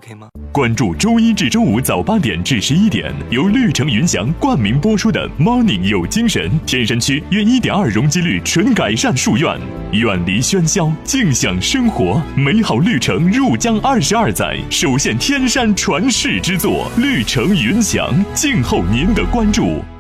OK 吗？ 关注周一至周五早8点至11点，由绿城云翔冠名播出的 Morning 有精神，天山区约1.2容积率纯改善树院，远离喧嚣，静享生活，美好绿城入江22载，首现天山传世之作，绿城云翔，静候您的关注。